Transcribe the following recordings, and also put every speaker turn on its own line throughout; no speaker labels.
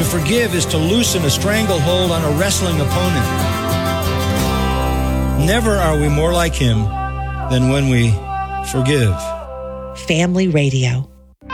To forgive is to loosen a stranglehold on a wrestling opponent. Never are we more like him than when we forgive.
Family Radio.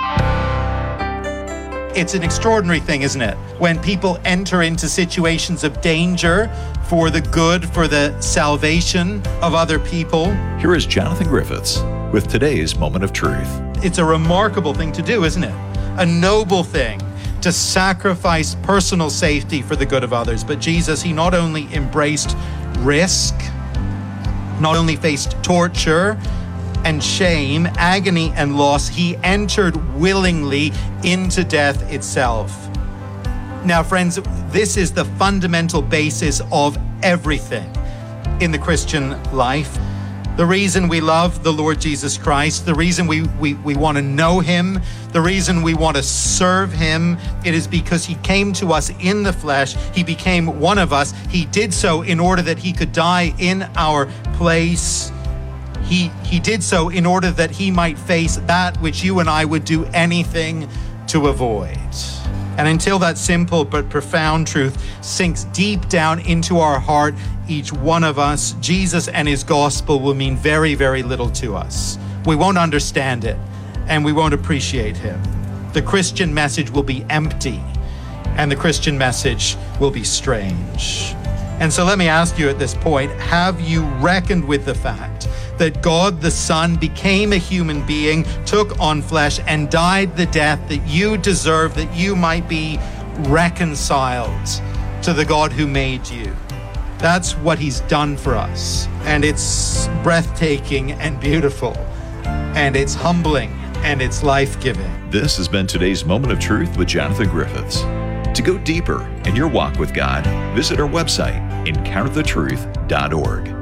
It's an extraordinary thing, isn't it? When people enter into situations of danger for the good, for the salvation of other people.
Here is Jonathan Griffiths with today's Moment of Truth.
It's a remarkable thing to do, isn't it? A noble thing to sacrifice personal safety for the good of others. But Jesus, he not only embraced risk, not only faced torture and shame, agony and loss, he entered willingly into death itself. Now, friends, this is the fundamental basis of everything in the Christian life. The reason we love the Lord Jesus Christ, the reason we want to know him, the reason we want to serve him, it is because he came to us in the flesh. He became one of us. He did so in order that he could die in our place. He did so in order that he might face that which you and I would do anything to avoid. And until that simple but profound truth sinks deep down into our heart, each one of us, Jesus and his gospel will mean very, very little to us. We won't understand it, and we won't appreciate him. The Christian message will be empty, and the Christian message will be strange. And so let me ask you at this point, have you reckoned with the fact that God the Son became a human being, took on flesh, and died the death that you deserve, that you might be reconciled to the God who made you? That's what he's done for us. And it's breathtaking and beautiful. And it's humbling and it's life-giving.
This has been today's Moment of Truth with Jonathan Griffiths. To go deeper in your walk with God, visit our website, encounterthetruth.org.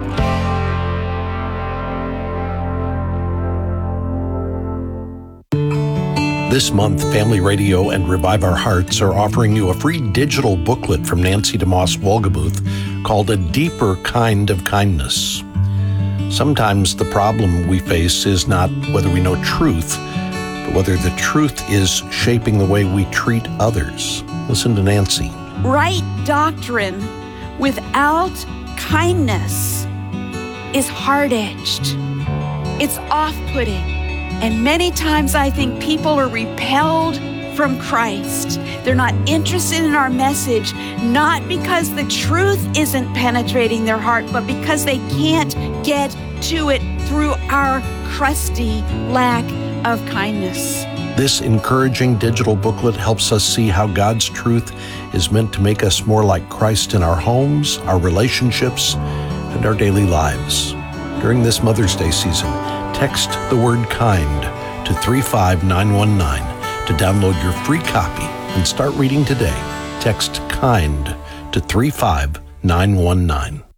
This month, Family Radio and Revive Our Hearts are offering you a free digital booklet from Nancy DeMoss Wolgemuth called A Deeper Kind of Kindness. Sometimes the problem we face is not whether we know truth, but whether the truth is shaping the way we treat others. Listen to Nancy.
Right doctrine without kindness is hard-edged. It's off-putting. And many times I think people are repelled from Christ. They're not interested in our message, not because the truth isn't penetrating their heart, but because they can't get to it through our crusty lack of kindness.
This encouraging digital booklet helps us see how God's truth is meant to make us more like Christ in our homes, our relationships, and our daily lives. During this Mother's Day season, text the word kind to 35919 to download your free copy and start reading today. Text kind to 35919.